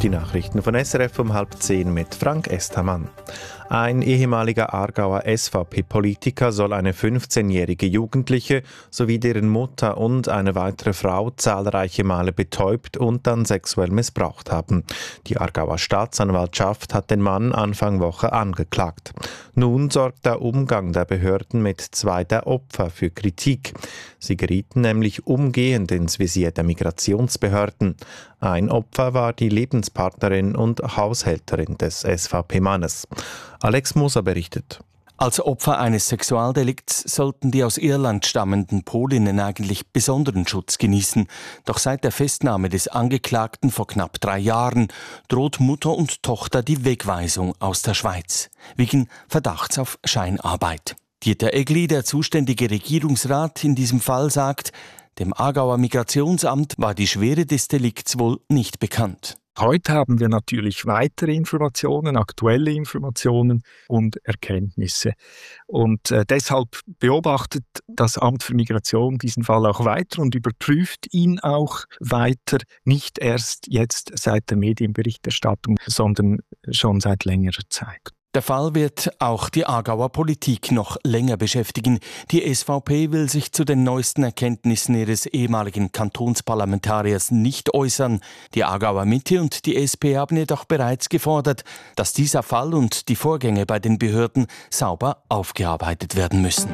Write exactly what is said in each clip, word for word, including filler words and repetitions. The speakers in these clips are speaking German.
Die Nachrichten von S R F um halb zehn mit Frank Estermann. Ein ehemaliger Aargauer S V P-Politiker soll eine fünfzehnjährige Jugendliche sowie deren Mutter und eine weitere Frau zahlreiche Male betäubt und dann sexuell missbraucht haben. Die Aargauer Staatsanwaltschaft hat den Mann Anfang Woche angeklagt. Nun sorgt der Umgang der Behörden mit zwei der Opfer für Kritik. Sie gerieten nämlich umgehend ins Visier der Migrationsbehörden. Ein Opfer war die Lebenspartnerin und Haushälterin des S V P-Mannes. Alex Moser berichtet. Als Opfer eines Sexualdelikts sollten die aus Irland stammenden Polinnen eigentlich besonderen Schutz genießen. Doch seit der Festnahme des Angeklagten vor knapp drei Jahren droht Mutter und Tochter die Wegweisung aus der Schweiz wegen Verdachts auf Scheinarbeit. Dieter Egli, der zuständige Regierungsrat in diesem Fall, sagt, dem Aargauer Migrationsamt war die Schwere des Delikts wohl nicht bekannt. Heute haben wir natürlich weitere Informationen, aktuelle Informationen und Erkenntnisse. Und äh, deshalb beobachtet das Amt für Migration diesen Fall auch weiter und überprüft ihn auch weiter, nicht erst jetzt seit der Medienberichterstattung, sondern schon seit längerer Zeit. Der Fall wird auch die Aargauer Politik noch länger beschäftigen. Die S V P will sich zu den neuesten Erkenntnissen ihres ehemaligen Kantonsparlamentariers nicht äußern. Die Aargauer Mitte und die S P haben jedoch bereits gefordert, dass dieser Fall und die Vorgänge bei den Behörden sauber aufgearbeitet werden müssen.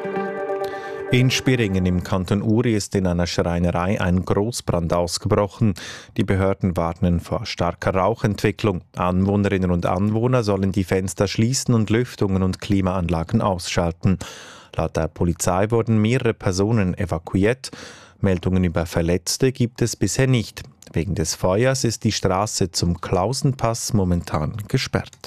In Spiringen im Kanton Uri ist in einer Schreinerei ein Großbrand ausgebrochen. Die Behörden warnen vor starker Rauchentwicklung. Anwohnerinnen und Anwohner sollen die Fenster schließen und Lüftungen und Klimaanlagen ausschalten. Laut der Polizei wurden mehrere Personen evakuiert. Meldungen über Verletzte gibt es bisher nicht. Wegen des Feuers ist die Straße zum Klausenpass momentan gesperrt.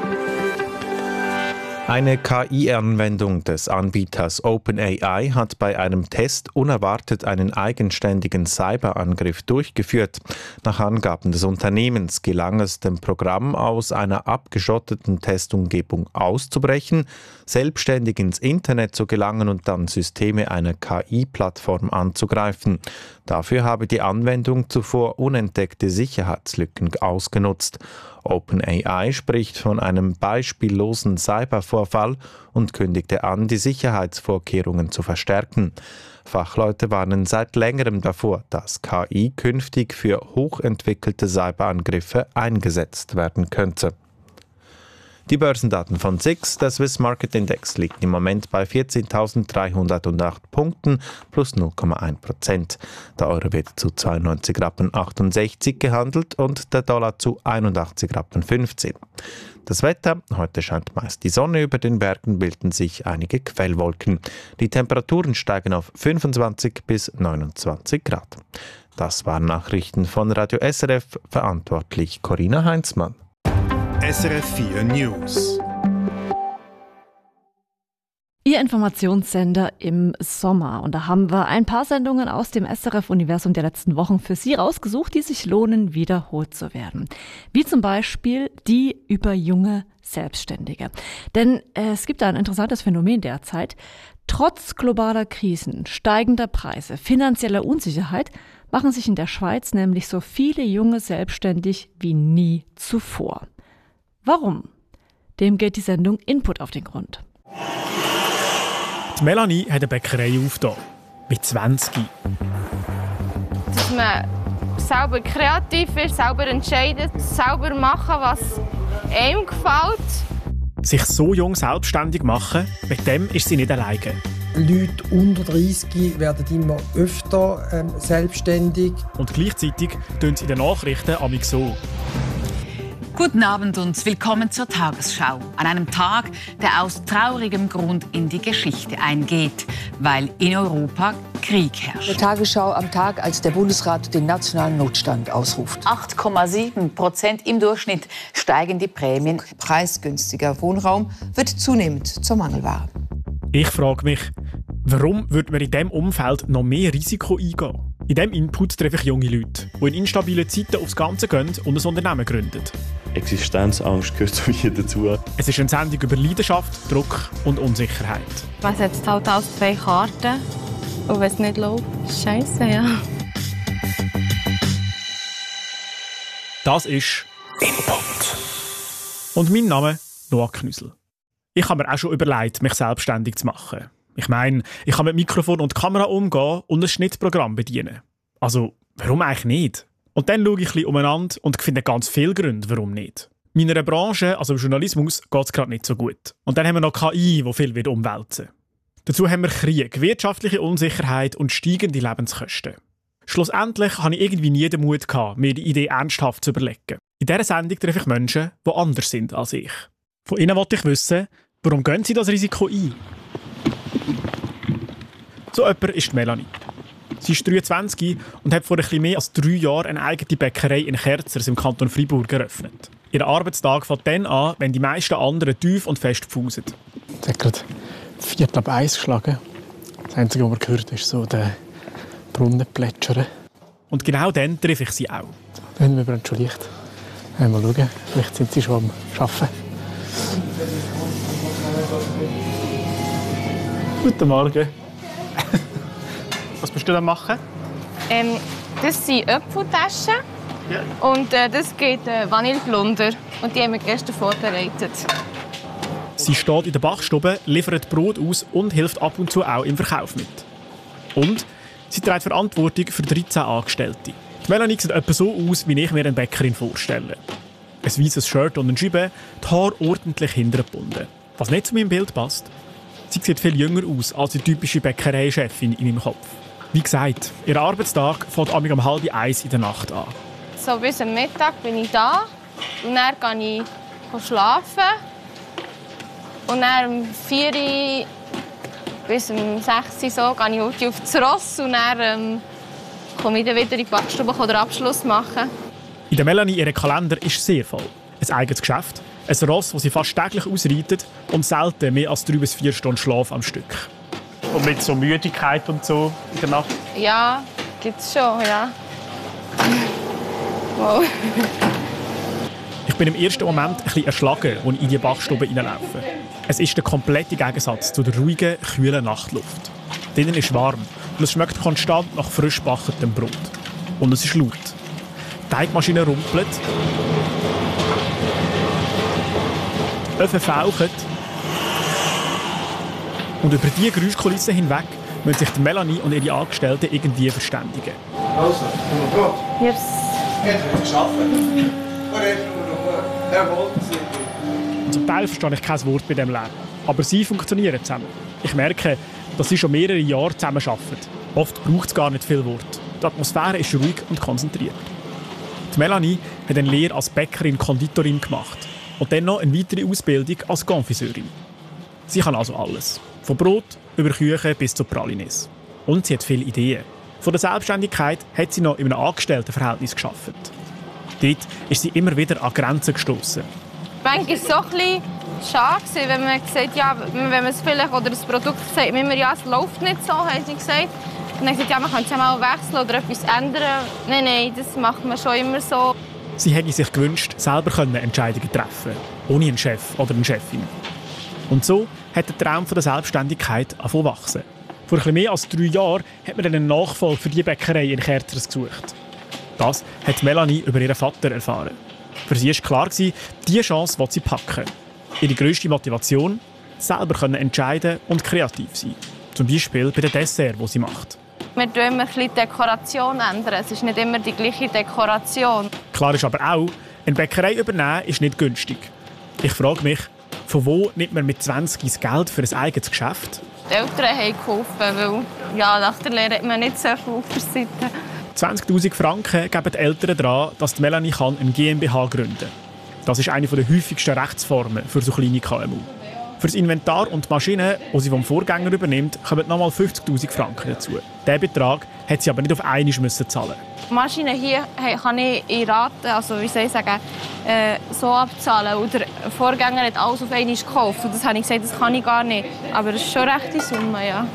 Eine K I-Anwendung des Anbieters OpenAI hat bei einem Test unerwartet einen eigenständigen Cyberangriff durchgeführt. Nach Angaben des Unternehmens gelang es dem Programm, aus einer abgeschotteten Testumgebung auszubrechen, selbstständig ins Internet zu gelangen und dann Systeme einer K I-Plattform anzugreifen. Dafür habe die Anwendung zuvor unentdeckte Sicherheitslücken ausgenutzt. OpenAI spricht von einem beispiellosen Cybervorfall und kündigte an, die Sicherheitsvorkehrungen zu verstärken. Fachleute warnen seit längerem davor, dass K I künftig für hochentwickelte Cyberangriffe eingesetzt werden könnte. Die Börsendaten von S I X, der Swiss Market Index, liegt im Moment bei vierzehntausenddreihundertacht Punkten plus null Komma eins Prozent. Der Euro wird zu zweiundneunzig Rappen achtundsechzig gehandelt und der Dollar zu einundachtzig Rappen fünfzehn. Das Wetter: Heute scheint meist die Sonne, über den Bergen bilden sich einige Quellwolken. Die Temperaturen steigen auf fünfundzwanzig bis neunundzwanzig Grad. Das waren Nachrichten von Radio S R F, verantwortlich Corinna Heinzmann. S R F vier News. Ihr Informationssender im Sommer. Und da haben wir ein paar Sendungen aus dem S R F-Universum der letzten Wochen für Sie rausgesucht, die sich lohnen, wiederholt zu werden. Wie zum Beispiel die über junge Selbstständige. Denn äh, es gibt da ein interessantes Phänomen derzeit. Trotz globaler Krisen, steigender Preise, finanzieller Unsicherheit machen sich in der Schweiz nämlich so viele junge selbstständig wie nie zuvor. Warum? Dem geht die Sendung Input auf den Grund. Die Melanie hat eine Bäckerei aufgetan. Mit zwanzig. Dass man selber kreativ ist, selber entscheidet, selber machen, was einem gefällt. Sich so jung selbstständig machen, mit dem ist sie nicht alleine. Leute unter dreißig werden immer öfter ähm, selbstständig. Und gleichzeitig tönt es in den Nachrichten amig so. Guten Abend und willkommen zur Tagesschau. An einem Tag, der aus traurigem Grund in die Geschichte eingeht, weil in Europa Krieg herrscht. Die Tagesschau am Tag, als der Bundesrat den nationalen Notstand ausruft. acht Komma sieben Prozent im Durchschnitt steigen die Prämien. Preisgünstiger Wohnraum wird zunehmend zur Mangelware. Ich frage mich, warum würde man in diesem Umfeld noch mehr Risiko eingehen? In diesem Input treffe ich junge Leute, die in instabilen Zeiten aufs Ganze gehen und ein Unternehmen gründen. Existenzangst gehört zu mir dazu. Es ist eine Sendung über Leidenschaft, Druck und Unsicherheit. Man setzt halt aus zwei Karten und wenn es nicht läuft, ist scheisse, ja. Das ist Input. Und mein Name Noah Knüssel. Ich habe mir auch schon überlegt, mich selbstständig zu machen. Ich meine, ich kann mit Mikrofon und Kamera umgehen und ein Schnittprogramm bedienen. Also, warum eigentlich nicht? Und dann schaue ich ein bisschen umeinander und finde ganz viele Gründe, warum nicht. Meiner Branche, also im Journalismus, geht es gerade nicht so gut. Und dann haben wir noch K I, die viel wird umwälzen. Dazu haben wir Krieg, wirtschaftliche Unsicherheit und steigende Lebenskosten. Schlussendlich hatte ich irgendwie nie den Mut, mir die Idee ernsthaft zu überlegen. In dieser Sendung treffe ich Menschen, die anders sind als ich. Von ihnen wollte ich wissen, warum gehen sie das Risiko ein? So jemand ist Melanie. Sie ist dreiundzwanzig und hat vor ein bisschen mehr als drei Jahren eine eigene Bäckerei in Kerzers im Kanton Freiburg eröffnet. Ihr Arbeitstag fängt dann an, wenn die meisten anderen tief und fest pfusen. Es hat gerade Viertel ab eins geschlagen. Das Einzige, was man gehört, ist so der Brunnen plätschern. Und genau dann treffe ich sie auch. Da haben wir schon Licht. Mal schauen, vielleicht sind sie schon am Arbeiten. Guten Morgen. Was bist du am machen? Ähm, das sind Apfeltaschen. Ja. Und äh, das geht äh, Vanilleplunder. Und die haben wir gestern vorbereitet. Sie steht in der Backstube, liefert Brot aus und hilft ab und zu auch im Verkauf mit. Und sie trägt Verantwortung für dreizehn Angestellte. Die Melanie sieht etwa so aus, wie ich mir eine Bäckerin vorstelle. Ein weißes Shirt und eine Scheibe, die Haare ordentlich hintergebunden. Was nicht zu meinem Bild passt. Sie sieht viel jünger aus als die typische Bäckereichefin in meinem Kopf. Wie gesagt, ihr Arbeitstag fängt um halb eins in der Nacht an. So bis am Mittag bin ich da und dann gehe ich schlafen. Und dann um vier Uhr bis um sechs Uhr so, gehe ich auf das Ross und dann ähm, komme ich dann wieder in die Backstube und den Abschluss machen. In der Melanie, ihr Kalender ist sehr voll. Ein eigenes Geschäft, ein Ross, das sie fast täglich ausreitet und selten mehr als drei bis vier Stunden Schlaf am Stück. Und mit so Müdigkeit und so in der Nacht? Ja, gibt es schon, ja. Wow. Ich bin im ersten Moment ein bisschen erschlagen, als ich in die Backstube hineinlaufe. Es ist der komplette Gegensatz zu der ruhigen, kühlen Nachtluft. Drinnen ist warm und es schmeckt konstant nach frisch gebackenem Brot. Und es ist laut. Die Teigmaschine rumpelt. Die Öfen fauchen. Und über diese Geräuschkulisse hinweg müssen sich die Melanie und ihre Angestellten irgendwie verständigen. Also, kommen wir Brot? Yes. Jetzt wird es arbeiten. Oder jetzt nur noch erholen. Zum Teil verstehe ich kein Wort bei diesem Lärm. Aber sie funktionieren zusammen. Ich merke, dass sie schon mehrere Jahre zusammenarbeiten. Oft braucht es gar nicht viel Wort. Die Atmosphäre ist ruhig und konzentriert. Die Melanie hat eine Lehre als Bäckerin-Konditorin gemacht und dann noch eine weitere Ausbildung als Konfiseurin. Sie kann also alles. Von Brot über Küche bis zu Pralines. Und sie hat viele Ideen. Von der Selbstständigkeit hat sie noch in einem Angestelltenverhältnis gearbeitet. Dort ist sie immer wieder an Grenzen gestoßen. Manchmal war es so ein bisschen schade, wenn man sagt, ja, wenn man es vielleicht oder das Produkt sagt, immer, ja, es läuft nicht so, haben sie gesagt. Und dann gesagt, ja, man könnte es ja mal wechseln oder etwas ändern. Nein, nein, das macht man schon immer so. Sie hätte sich gewünscht, selber Entscheidungen treffen können, ohne einen Chef oder eine Chefin. Und so hat der Traum von der Selbstständigkeit angefangen zu wachsen. Vor etwas mehr als drei Jahren hat man einen Nachfolger für die Bäckerei in Kerzers gesucht. Das hat Melanie über ihren Vater erfahren. Für sie war klar, diese Chance will sie packen. Ihre grösste Motivation? Selber entscheiden und kreativ sein. Zum Beispiel bei den Desserts, die sie macht. Wir ändern immer die Dekoration. Es ist nicht immer die gleiche Dekoration. Klar ist aber auch, eine Bäckerei übernehmen ist nicht günstig. Ich frage mich, von wo nimmt man mit zwanzig das Geld für ein eigenes Geschäft? Die Eltern haben geholfen, weil ja, nach der Lehre hat man nicht so viel auf der Seite. zwanzigtausend Franken geben die Eltern daran, dass die Melanie eine GmbH gründen kann. Das ist eine der häufigsten Rechtsformen für so kleine K M U. Für das Inventar und die Maschinen, die sie vom Vorgänger übernimmt, kommen nochmal fünfzigtausend Franken dazu. Diesen Betrag hat sie aber nicht auf einmal zahlen. Die Maschine hier kann ich in Raten, also wie soll ich sagen, äh, so abzahlen. Und der Vorgänger hat alles auf einmal gekauft. Und das habe ich gesagt, das kann ich gar nicht. Aber das ist schon eine rechte Summe, ja.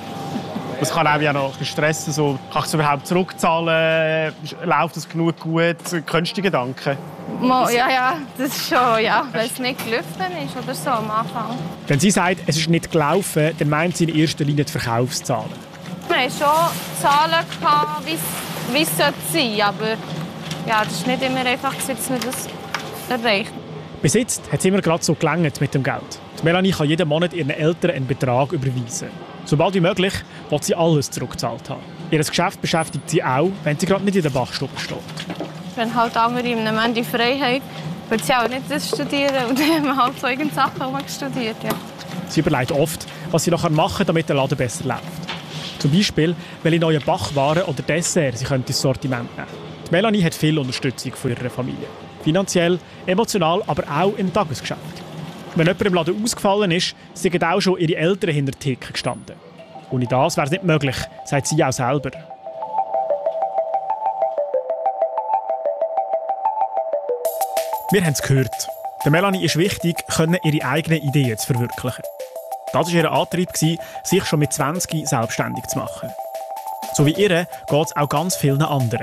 Es kann auch noch stressen. So, kann ich es überhaupt zurückzahlen? Läuft es genug gut? Kennst du die Gedanken? Mo, ja, ja, das ist schon, ja, weil es nicht gelaufen ist oder so am Anfang. Wenn sie sagt, es ist nicht gelaufen, dann meint sie in erster Linie die Verkaufszahlen. Wir hatten schon Zahlen, wie es sein sollte, aber ja, das war nicht immer einfach, dass man das erreicht. Bis jetzt hat es immer gerade so gelangt mit dem Geld. Die Melanie kann jeden Monat ihren Eltern einen Betrag überweisen. Sobald wie möglich will sie alles zurückgezahlt haben. Ihr Geschäft beschäftigt sie auch, wenn sie gerade nicht in der Bachstube steht. Wenn halt andere in einem Moment die Freiheit, würde sie auch nicht das studieren und dann haben wir halt so irgendwelche Sachen studiert. Ja. Sie überlegt oft, was sie noch machen kann, damit der Laden besser läuft. Zum Beispiel, welche neuen Backwaren oder Desserts sie ins Sortiment nehmen können. Die Melanie hat viel Unterstützung von ihrer Familie. Finanziell, emotional, aber auch im Tagesgeschäft. Wenn jemand im Laden ausgefallen ist, sind auch schon ihre Eltern hinter der Theke gestanden. Ohne das wäre es nicht möglich, sagt sie auch selber. Wir haben es gehört. Der Melanie ist wichtig, ihre eigenen Ideen zu verwirklichen. Das war ihr Antrieb, sich schon mit zwanzig selbstständig zu machen. So wie ihr geht es auch ganz vielen anderen.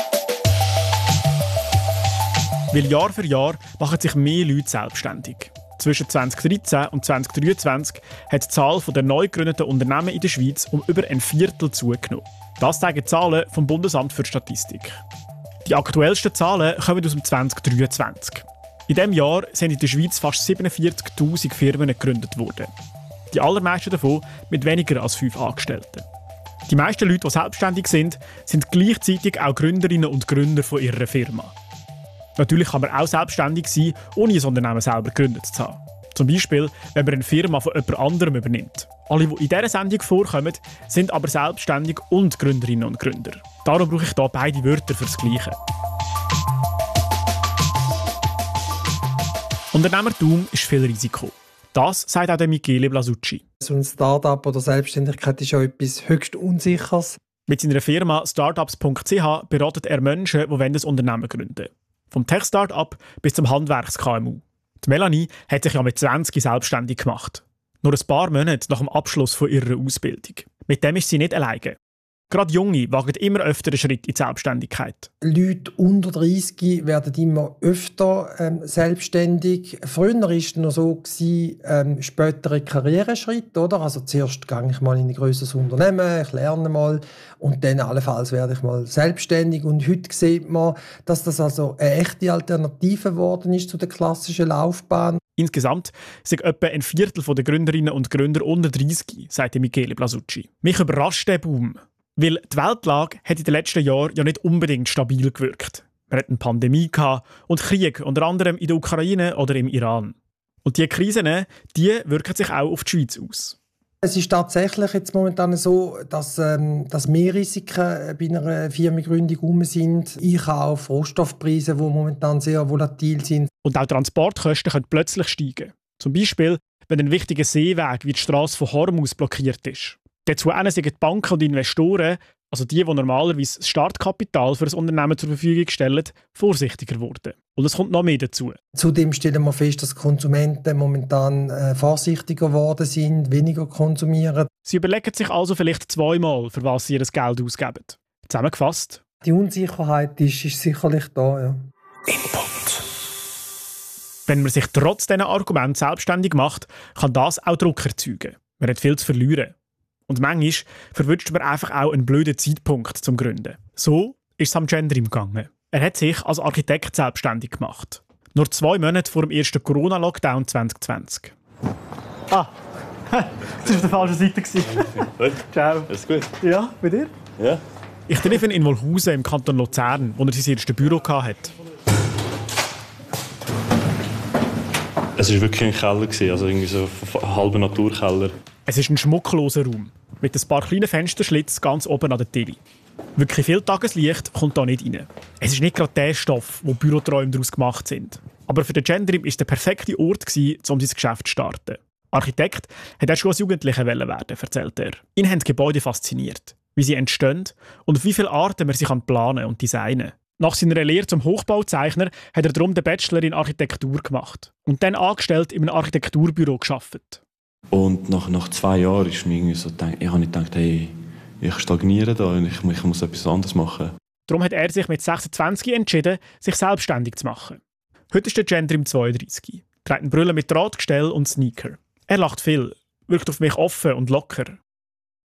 Weil Jahr für Jahr machen sich mehr Leute selbstständig. Zwischen zwanzig dreizehn und zwanzig dreiundzwanzig hat die Zahl der neu gegründeten Unternehmen in der Schweiz um über ein Viertel zugenommen. Das zeigen Zahlen vom Bundesamt für Statistik. Die aktuellsten Zahlen kommen aus dem zwanzig dreiundzwanzig. In diesem Jahr sind in der Schweiz fast siebenundvierzigtausend Firmen gegründet worden. Die allermeisten davon mit weniger als fünf Angestellten. Die meisten Leute, die selbstständig sind, sind gleichzeitig auch Gründerinnen und Gründer von ihrer Firma. Natürlich kann man auch selbstständig sein, ohne ein Unternehmen selber gegründet zu haben. Zum Beispiel, wenn man eine Firma von jemand anderem übernimmt. Alle, die in dieser Sendung vorkommen, sind aber selbstständig und Gründerinnen und Gründer. Darum brauche ich hier beide Wörter für das Gleiche. Unternehmertum ist viel Risiko. Das sagt auch der Michele Blasucci. So ein Start-up oder Selbstständigkeit ist auch etwas höchst Unsicheres. Mit seiner Firma startups punkt c h beratet er Menschen, die ein Unternehmen gründen wollen. Vom Tech-Start-up bis zum Handwerks-K M U. Die Melanie hat sich ja mit zwanzig selbstständig gemacht. Nur ein paar Monate nach dem Abschluss von ihrer Ausbildung. Mit dem ist sie nicht alleine. Gerade Junge wagen immer öfter einen Schritt in die Selbstständigkeit. Leute unter dreißig werden immer öfter ähm, selbstständig. Früher war es noch so, gewesen, ähm, spätere Karriereschritt, oder? Also zuerst gehe ich mal in ein grösseres Unternehmen, ich lerne mal und dann allenfalls werde ich mal selbstständig. Und heute sieht man, dass das also eine echte Alternative geworden ist zu der klassischen Laufbahn. Insgesamt sind etwa ein Viertel der Gründerinnen und Gründer unter dreißig, sagt Michele Blasucci. Mich überrascht der Boom. Weil die Weltlage hat in den letzten Jahren ja nicht unbedingt stabil gewirkt. Wir hatten eine Pandemie und Krieg, unter anderem in der Ukraine oder im Iran. Und diese Krisen, die wirken sich auch auf die Schweiz aus. Es ist tatsächlich jetzt momentan so, dass, ähm, dass mehr Risiken bei einer Firmengründung herum sind. Einkauf, Rohstoffpreise, die momentan sehr volatil sind. Und auch Transportkosten können plötzlich steigen. Zum Beispiel, wenn ein wichtiger Seeweg wie die Strasse von Hormuz blockiert ist. Dazu sind die Banken und Investoren, also die, die normalerweise das Startkapital für ein Unternehmen zur Verfügung stellen, vorsichtiger geworden. Und es kommt noch mehr dazu. Zudem stellen wir fest, dass Konsumenten momentan äh, vorsichtiger geworden sind, weniger konsumieren. Sie überlegen sich also vielleicht zweimal, für was sie ihr Geld ausgeben. Zusammengefasst: Die Unsicherheit ist, ist sicherlich da, ja. Input. Wenn man sich trotz diesen Argumenten selbstständig macht, kann das auch Druck erzeugen. Man hat viel zu verlieren. Und manchmal verwünscht man einfach auch einen blöden Zeitpunkt zum Gründen. So ist es am Gendrim gegangen. Er hat sich als Architekt selbstständig gemacht. Nur zwei Monate vor dem ersten Corona-Lockdown zwanzig zwanzig. Ah, das war auf der falschen Seite. Ciao. Alles gut? Ja, bei dir? Ja. Ich treffe ihn in Wolhusen im Kanton Luzern, wo er sein erstes Büro hatte. Es war wirklich ein Keller, also irgendwie so ein halber Naturkeller. Es ist ein schmuckloser Raum, mit ein paar kleinen Fensterschlitzen ganz oben an der Decke. Wirklich viel Tageslicht kommt hier nicht rein. Es ist nicht gerade der Stoff, wo Büroträume daraus gemacht sind. Aber für den Gendrim war es der perfekte Ort, um sein Geschäft zu starten. Architekt hat er schon als Jugendlicher werden, erzählt er. Ihn haben die Gebäude fasziniert, wie sie entstehen und auf wie viele Arten man sie planen und designen kann. Nach seiner Lehre zum Hochbauzeichner hat er darum den Bachelor in Architektur gemacht und dann angestellt in einem Architekturbüro gearbeitet. Und nach, nach zwei Jahren ist mir irgendwie so, ich habe nicht gedacht, hey, ich stagniere da und ich, ich muss etwas anderes machen. Darum hat er sich mit sechsundzwanzig entschieden, sich selbstständig zu machen. Heute ist der Gendrim zweiunddreißig, trägt eine Brille mit Drahtgestell und Sneaker. Er lacht viel, wirkt auf mich offen und locker.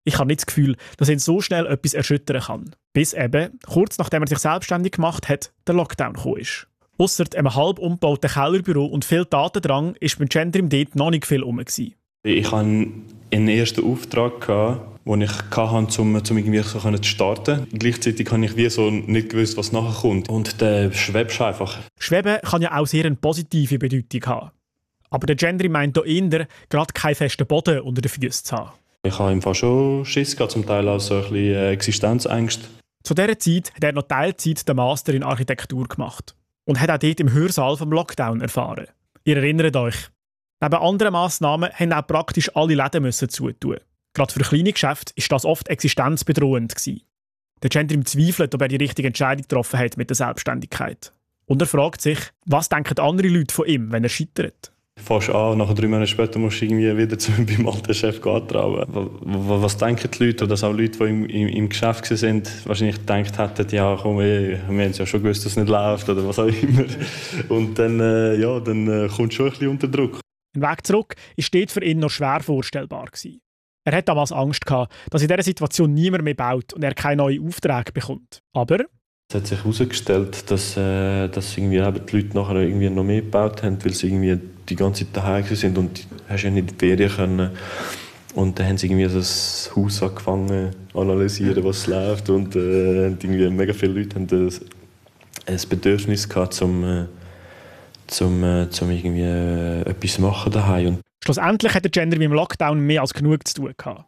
Ich habe nicht das Gefühl, dass ihn so schnell etwas erschüttern kann. Bis eben, kurz nachdem er sich selbstständig gemacht hat, der Lockdown gekommen ist. Ausser einem halb umgebauten Kellerbüro und viel Datendrang ist beim Gendrim dort noch nicht viel rum. Ich hatte einen ersten Auftrag, den ich hatte, um, um irgendwie so zu starten. Gleichzeitig habe ich wie so nicht gewusst, was nachher kommt. Und der schwebst einfach. Schweben kann ja auch sehr eine positive Bedeutung haben. Aber der Gendrim meint hier eher, gerade keinen festen Boden unter den Füßen zu haben. Ich habe im Fall schon Schiss gehabt, zum Teil auch so ein bisschen Existenzängste. Zu dieser Zeit hat er noch Teilzeit den Master in Architektur gemacht. Und hat auch dort im Hörsaal vom Lockdown erfahren. Ihr erinnert euch. Neben anderen Massnahmen mussten auch praktisch alle Läden zutun. Gerade für kleine Geschäfte war das oft existenzbedrohend. Der Gendrim zweifelt, ob er die richtige Entscheidung getroffen hat mit der Selbstständigkeit. Und er fragt sich, was denken andere Leute von ihm, wenn er scheitert? Fast an, nach drei Monaten später musst du irgendwie wieder zu beim alten Chef antrauen. Was denken die Leute, oder dass auch Leute, die im, im, im Geschäft waren, wahrscheinlich gedacht hätten, ja komm, ey, wir haben ja schon gewusst, dass es nicht läuft oder was auch immer. Und dann, äh, ja, dann äh, kommt schon ein bisschen unter Druck. Ein Weg zurück war dort für ihn noch schwer vorstellbar. Er hatte damals Angst gehabt, dass in dieser Situation niemand mehr baut und er keine neuen Aufträge bekommt. Aber es hat sich herausgestellt, dass, äh, dass irgendwie eben die Leute nachher irgendwie noch mehr gebaut haben, weil sie irgendwie die ganze Zeit daheim sind und du hast ja nicht in die Ferien können. Und dann haben sie irgendwie das Haus angefangen zu analysieren, was läuft. Und äh, irgendwie mega viele Leute haben das, ein Bedürfnis gehabt, zum, äh, zum, äh, zum irgendwie äh, etwas machen daheim. Und schlussendlich hat der Gendrim im Lockdown mehr als genug zu tun gehabt.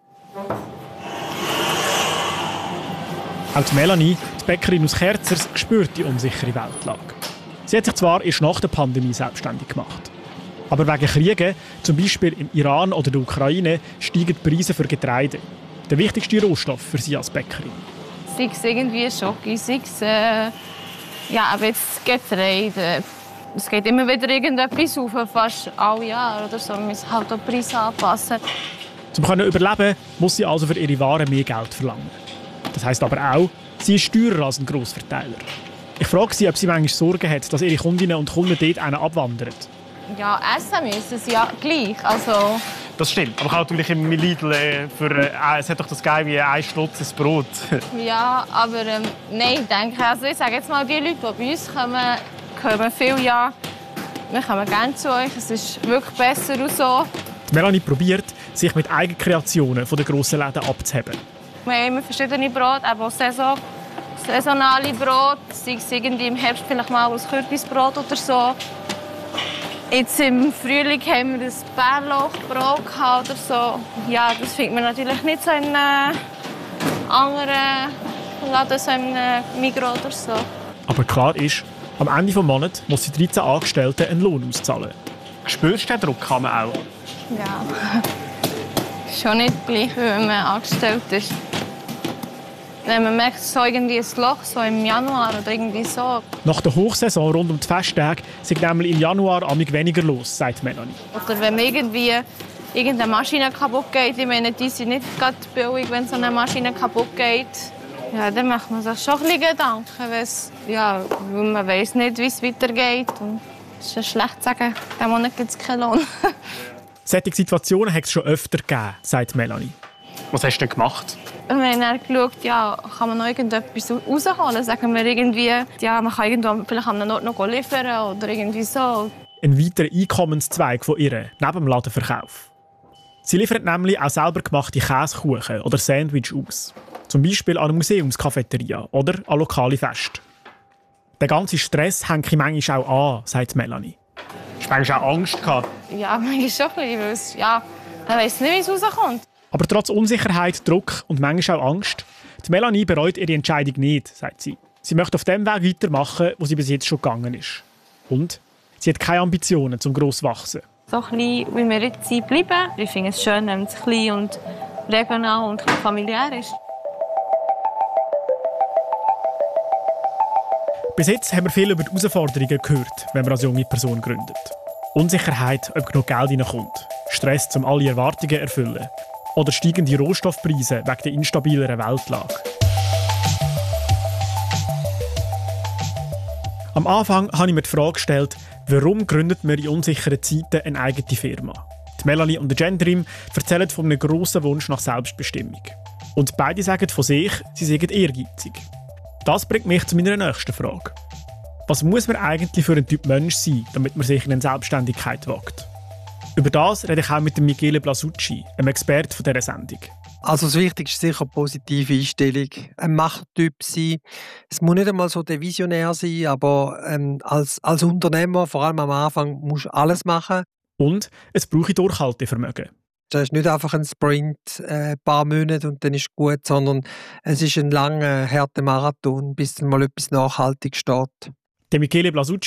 Auch die Melanie, die Bäckerin aus Kerzers, spürt die unsichere Weltlage. Sie hat sich zwar erst nach der Pandemie selbstständig gemacht. Aber wegen Kriegen, zum Beispiel im Iran oder der Ukraine, steigen die Preise für Getreide. Der wichtigste Rohstoff für sie als Bäckerin. Sei es irgendwie Schoki, sei es äh, ja, aber jetzt Getreide. Es geht immer wieder irgendetwas auf, fast alle Jahre oder so. Man muss halt auch die Preise anpassen. Um zu überleben, muss sie also für ihre Waren mehr Geld verlangen. Das heisst aber auch, sie ist teurer als ein Grossverteiler. Ich frage sie, ob sie manchmal Sorgen hat, dass ihre Kundinnen und Kunden dort einen abwandern. Ja, essen müssen sie ja gleich. Also das stimmt. Aber ich habe natürlich im Lidl äh, für äh, es hat doch das geil wie ein Stutz ein Brot. Ja, aber ähm, nein, ich denke, also ich sage jetzt mal, die Leute, die bei uns kommen, kommen viel ja. Wir kommen gerne zu euch. Es ist wirklich besser und so. Die Melanie probiert, sich mit Eigenkreationen von den grossen Läden abzuheben. Wir haben immer verschiedene Brote, aber auch Saison, saisonale Brote. Sei es irgendwie im Herbst vielleicht mal ein Kürbisbrot oder so. Jetzt im Frühling haben wir ein Bärlauchbrot oder so. Ja, das findet man natürlich nicht so in einem anderen Laden, so in einem Migros oder so. Aber klar ist, am Ende des Monats muss die dreizehn Angestellten einen Lohn auszahlen. Spürst du den Druck kann man auch? Ja, schon nicht gleich, wenn man angestellt ist. Wenn man merkt, so irgendwie ein Loch so im Januar oder irgendwie so. Nach der Hochsaison rund um die Festtage sind nämlich im Januar amig weniger los, sagt Melanie. Oder wenn man irgendwie irgendeine Maschine kaputt geht, ich meine, die sind nicht gerade billig, wenn so eine Maschine kaputt geht. Ja, dann macht man sich schon ein bisschen Gedanken, ja, weil man weiß nicht, wie es weitergeht. Und es ist ja schlecht zu sagen, diesen Monat gibt es keinen Lohn. Solche Situationen hat es schon öfter gegeben, sagt Melanie. Was hast du denn gemacht? Wir haben dann geschaut, ja, kann man noch irgendetwas rausholen. Sagen wir irgendwie, ja, man kann irgendwo vielleicht an einem Ort noch liefern oder irgendwie so. Ein weiterer Einkommenszweig von ihr, neben dem Ladenverkauf. Sie liefert nämlich auch selber gemachte Käsekuchen oder Sandwich aus. Zum Beispiel an eine Museumscafeteria oder an lokale Feste. Der ganze Stress hängt manchmal auch an, sagt Melanie. Hast du manchmal auch Angst gehabt? Ja, manchmal schon ein bisschen, weil es, ja, man weiss nicht, wie es rauskommt. Aber trotz Unsicherheit, Druck und manchmal auch Angst, die Melanie bereut ihre Entscheidung nicht, sagt sie. Sie möchte auf dem Weg weitermachen, wo sie bis jetzt schon gegangen ist. Und sie hat keine Ambitionen zum gross wachsen. So klein, wie wir jetzt sind, bleiben. Ich finde es schön, wenn es klein und regional und familiär ist. Bis jetzt haben wir viel über die Herausforderungen gehört, wenn man als junge Person gründet. Unsicherheit, ob genug Geld reinkommt. Stress, um alle Erwartungen zu erfüllen. Oder steigende Rohstoffpreise wegen der instabileren Weltlage. Am Anfang habe ich mir die Frage gestellt, warum gründet man in unsicheren Zeiten eine eigene Firma? Die Melanie und der Gendrim erzählen von einem grossen Wunsch nach Selbstbestimmung. Und beide sagen von sich, sie seien ehrgeizig. Das bringt mich zu meiner nächsten Frage. Was muss man eigentlich für ein Typ Mensch sein, damit man sich in eine Selbstständigkeit wagt? Über das rede ich auch mit dem Michele Blasucci, einem Experten von dieser Sendung. Also das Wichtigste ist sicher eine positive Einstellung. Ein Machttyp sein. Es muss nicht einmal so der Visionär sein, aber ähm, als, als Unternehmer, vor allem am Anfang, musst du alles machen. Und es brauche Durchhaltevermögen. Das ist nicht einfach ein Sprint, äh, ein paar Monate und dann ist es gut, sondern es ist ein langer, harter Marathon, bis dann mal etwas nachhaltig steht. Der Michele Blasucci